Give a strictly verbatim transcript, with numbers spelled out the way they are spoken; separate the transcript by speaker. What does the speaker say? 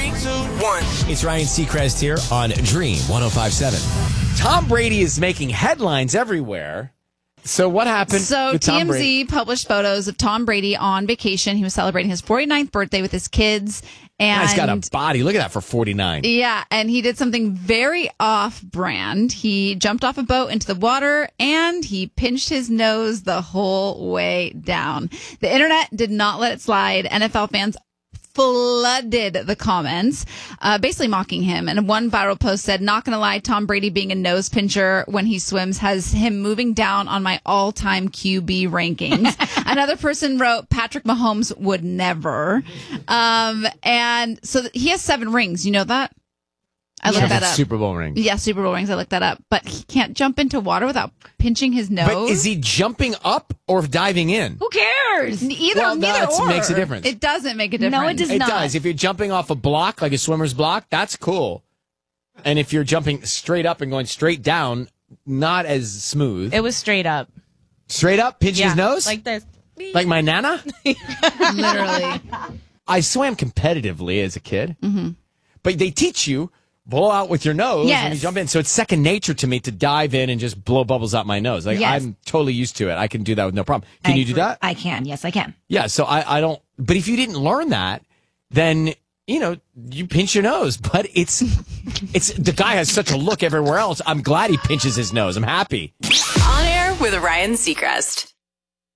Speaker 1: Three, two, one.
Speaker 2: It's Ryan Seacrest here on Dream one oh five point seven. Tom Brady is making headlines everywhere. So what happened
Speaker 3: So
Speaker 2: with Tom
Speaker 3: T M Z
Speaker 2: Brady?
Speaker 3: published photos of Tom Brady on vacation. He was celebrating his forty-ninth birthday with his kids. And
Speaker 2: He's got a body. Look at that for forty-nine.
Speaker 3: yeah, and he did something very off-brand. He jumped off a boat into the water, and he pinched his nose the whole way down. The internet did not let it slide. N F L fans flooded the comments, uh, basically mocking him. And one viral post said, "Not gonna lie, Tom Brady being a nose pincher when he swims has him moving down on my all-time Q B rankings." Another person wrote, "Patrick Mahomes would never." Um, and so th- he has seven rings. You know that? I looked that up.
Speaker 2: Super Bowl ring.
Speaker 3: Yeah, Super Bowl rings. I looked that up. But he can't jump into water without pinching his nose.
Speaker 2: But is he jumping up or diving in?
Speaker 3: Who cares? Either,
Speaker 2: Well,
Speaker 3: neither
Speaker 2: that
Speaker 3: or.
Speaker 2: makes a difference.
Speaker 3: It doesn't make a difference.
Speaker 4: No, it does
Speaker 2: It
Speaker 4: not.
Speaker 2: does. If you're jumping off a block, like a swimmer's block, that's cool. And if you're jumping straight up and going straight down, not as smooth.
Speaker 4: It was straight up.
Speaker 2: Straight up, pinching
Speaker 4: Yeah,
Speaker 2: his nose?
Speaker 4: like this.
Speaker 2: Like my nana?
Speaker 3: Literally.
Speaker 2: I swam competitively as a kid. Mm-hmm. But they teach you, blow out with your nose
Speaker 3: Yes.
Speaker 2: when you jump in. So it's second nature to me to dive in and just blow bubbles out my nose. Like
Speaker 5: Yes.
Speaker 2: I'm totally used to it. I can do that with no problem. Can
Speaker 5: I
Speaker 2: you do
Speaker 5: agree.
Speaker 2: that?
Speaker 5: I can. Yes, I can.
Speaker 2: Yeah, so I, I don't, but if you didn't learn that, then, you know, you pinch your nose. But it's, it's, the guy has such a look everywhere else. I'm glad he pinches his nose. I'm happy.
Speaker 6: On air with Ryan Seacrest.